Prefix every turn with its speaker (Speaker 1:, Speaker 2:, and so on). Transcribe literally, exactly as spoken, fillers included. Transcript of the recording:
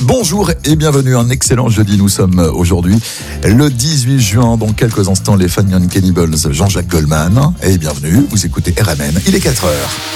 Speaker 1: Bonjour et bienvenue, un excellent jeudi. Nous sommes aujourd'hui le dix-huit juin. Dans quelques instants, les Fun Young Cannibals, Jean-Jacques Goldman. Et bienvenue, vous écoutez R M N, il est quatre heures.